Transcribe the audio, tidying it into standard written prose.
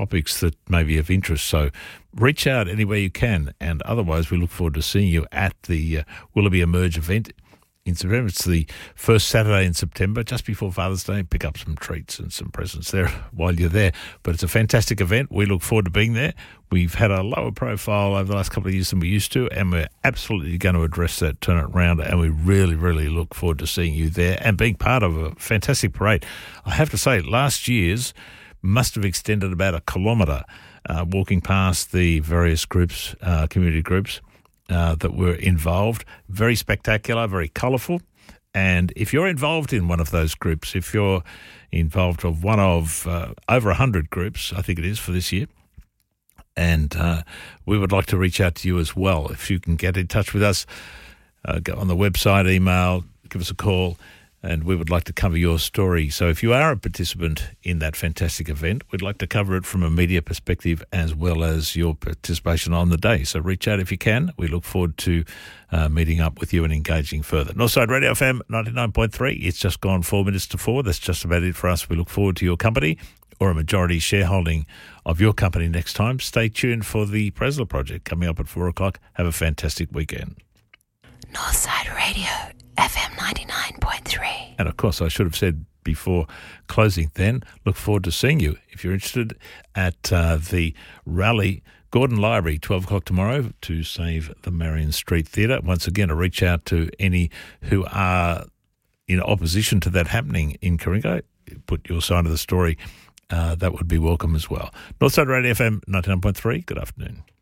topics that may be of interest. So reach out anywhere you can, and otherwise we look forward to seeing you at the Willoughby Emerge event in September. It's the first Saturday in September, just before Father's Day. Pick up some treats and some presents there while you're there. But it's a fantastic event. We look forward to being there. We've had a lower profile over the last couple of years than we used to, and we're absolutely going to address that, turn it around, and we really, really look forward to seeing you there and being part of a fantastic parade. I have to say, last year's must have extended about 1 kilometre, walking past the various groups, community groups, that were involved. Very spectacular, very colourful. And if you're involved in one of those groups, if you're involved of one of over 100 groups, I think it is for this year, and we would like to reach out to you as well. If you can get in touch with us, go on the website, email, give us a call, and we would like to cover your story. So if you are a participant in that fantastic event, we'd like to cover it from a media perspective as well as your participation on the day. So reach out if you can. We look forward to meeting up with you and engaging further. Northside Radio FM 99.3. It's just gone 4 minutes to 4. That's just about it for us. We look forward to your company or a majority shareholding of your company next time. Stay tuned for the Presler Project coming up at 4 o'clock. Have a fantastic weekend. Northside Radio FM 99.3. And of course, I should have said before closing then, look forward to seeing you if you're interested at the rally, Gordon Library, 12 o'clock tomorrow to save the Marion Street Theatre. Once again, to reach out to any who are in opposition to that happening in Coringo, put your side of the story. That would be welcome as well. Northside Radio FM 99.3. Good afternoon.